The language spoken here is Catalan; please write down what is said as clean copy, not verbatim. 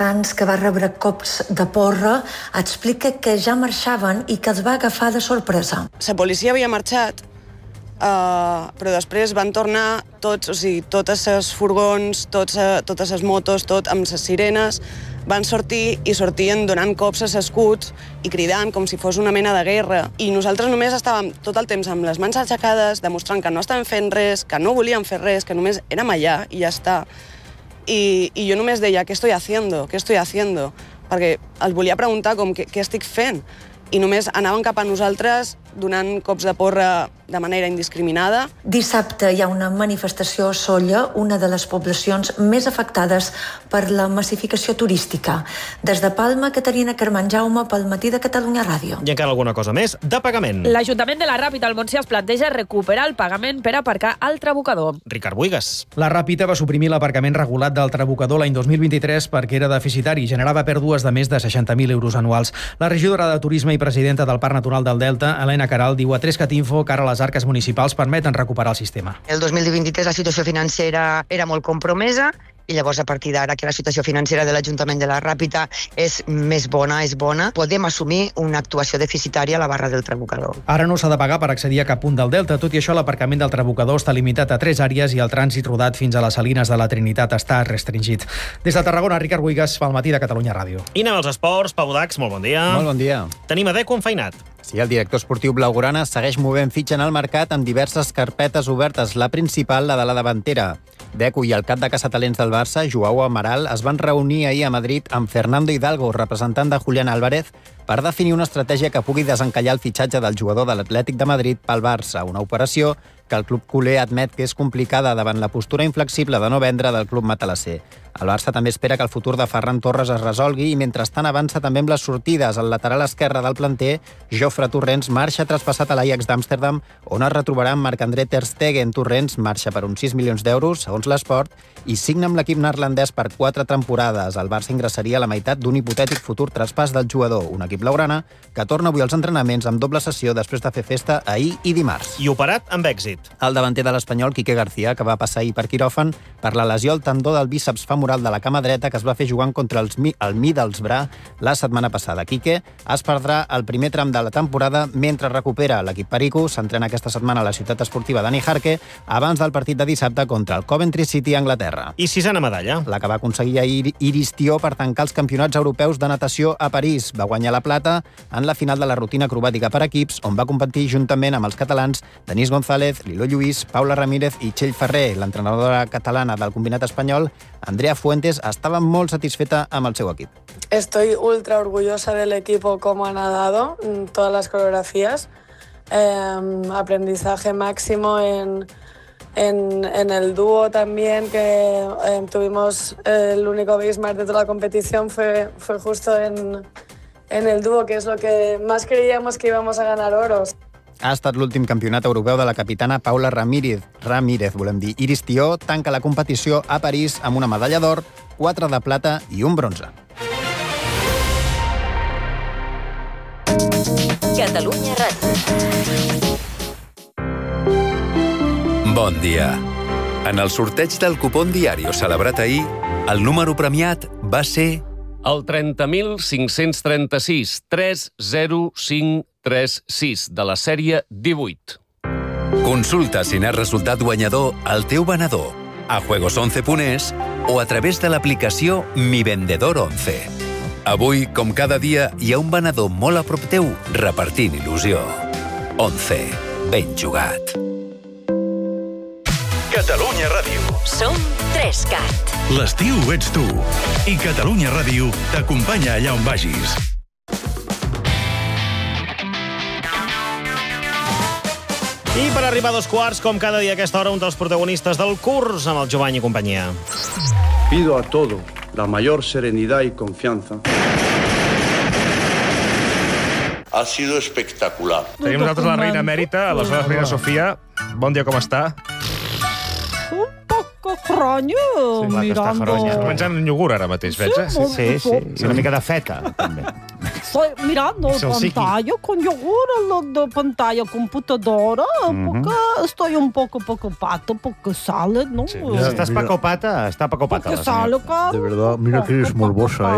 partisans que va rebre cops de porra explica que ja marxaven i que els va agafar de sorpresa. La policia havia marxat, però després van tornar tots, o sigui, totes les furgons, totes les motos, tot amb les sirenes, van sortir i sortien donant cops als escuts i cridant com si fos una mena de guerra. I nosaltres només estàvem tot el temps amb les mans aixecades, demostrant que no estàvem fent res, que no volíem fer res, que només érem allà i ja està. I jo només deia, què estoy haciendo? Què estoy haciendo? Perquè els volia preguntar com, què estic fent? I només anaven cap a nosaltres donant cops de porra de manera indiscriminada. Dissabte hi ha una manifestació a Sóller, una de les poblacions més afectades per la massificació turística. Des de Palma, Caterina Carmen Jaume, pel Matí de Catalunya Ràdio. I encara alguna cosa més de pagament. L'Ajuntament de la Ràpita al Montsià es planteja recuperar el pagament per aparcar al Trabucador. Ricard Buigas. La Ràpita va suprimir l'aparcament regulat del Trabucador l'any 2023 perquè era deficitari i generava pèrdues de més de 60.000 euros anuals. La regidora de Turisme i presidenta del Parc Natural del Delta, Helena Caral, diu a 3catinfo que ara les arques municipals permeten recuperar el sistema. El 2023 la situació financera era molt compromesa i llavors a partir d'ara que la situació financera de l'Ajuntament de la Ràpita és més bona, podem assumir una actuació deficitària a la barra del Trabucador. Ara no s'ha de pagar per accedir a cap punt del Delta, tot i això l'aparcament del Trabucador està limitat a 3 àrees i el trànsit rodat fins a les Salines de la Trinitat està restringit. Des de Tarragona, Ricard Buigas, pel Matí de Catalunya Ràdio. I anem als esports. Pau Dax, molt bon dia. Molt bon dia. Tenim a Deco enfeinat. Sí, el director esportiu blaugrana segueix movent fitxa en el mercat amb diverses carpetes obertes, la principal, la de la davantera. Deco i el cap de caçatalents del Barça, Joao Amaral, es van reunir ahir a Madrid amb Fernando Hidalgo, representant de Julián Álvarez, per definir una estratègia que pugui desencallar el fitxatge del jugador de l'Atlètic de Madrid pel Barça, una operació que el club culer admet que és complicada davant la postura inflexible de no vendre del club matalasser. El Barça també espera que el futur de Ferran Torres es resolgui i mentrestant avança també amb les sortides. Al lateral esquerre del planter, Jofre Torrents marxa traspassat a l'Ajax d'Amsterdam, on es retrobarà amb Marc-André ter Stegen. Torrents marxa per uns 6 milions d'euros, segons l'Esport, i signa amb l'equip neerlandès per 4 temporades. El Barça ingressaria la meitat d'un hipotètic futur traspàs del jugador, un equip blaugrana que torna avui als entrenaments amb doble sessió després de fer festa ahir i dimarts. I operat amb èxit. El davanter de l'Espanyol, Quique García, que va passar ahir per quiròfan per la lesió al tendó del bíceps femoral de la cama dreta que es va fer jugant contra el Middlesbrough la setmana passada. Quique es perdrà el primer tram de la temporada mentre recupera. L'equip perico s'entrena aquesta setmana a la ciutat esportiva d'Annie Harke abans del partit de dissabte contra el Coventry City a Anglaterra. I sisena medalla. La que va aconseguir ahir Iris Tió per tancar els campionats europeus de natació a París. Va guanyar la plata en la final de la rutina acrobàtica per equips, on va competir juntament amb els catalans Denís González, Lilo Lluís, Paula Ramírez i Txell Ferrer. L'entrenadora catalana del combinat espanyol, Andrea Fuentes, estaba muy satisfecha amb el seu equip. Estoy ultra orgullosa del equipo, cómo ha nadado, todas las coreografías. Aprendizaje máximo en el dúo también, que tuvimos el único benchmark de toda la competición, fue justo en el dúo, que es lo que más creíamos que íbamos a ganar oros. Ha estat l'últim campionat europeu de la capitana Paula Ramírez, volem dir. Iris Tió tanca la competició a París amb una medalla d'or, 4 de plata i un bronze. Catalunya Ràdio. Bon dia. En el sorteig del cupón Diario celebrat ahir, el número premiat va ser el 30.536 30536 de la sèrie 18. Consulta si n'has resultat guanyador al teu venedor, a juegos11.es o a través de l'aplicació Mi Vendedor 11. Avui, com cada dia, hi ha un venedor molt a prop teu repartint il·lusió. 11. Ben jugat. Catalunya Ràdio. Som 3Cat. L'estiu ets tu. I Catalunya Ràdio t'acompanya allà on vagis. I per arribar a 2:15, com cada dia a aquesta hora, un dels protagonistes del curs amb el Jovany i companyia. Pido a todo la mayor serenidad y confianza. Ha sido espectacular. Tenim nosaltres la reina emèrita, aleshores reina Sofia. Bon dia, com està? Extraño, mirando... Està menjant un iogurt ara mateix, veig, eh? Sí. I una mica de feta, també. Estoy mirando pantalla con yogur, de pantalla computadora, porque estoy un poco preocupado, porque sale, ¿no? Sí. Estàs pacopata? Està pacopata. Porque sale, claro. De verdad, mira que eres morbosa,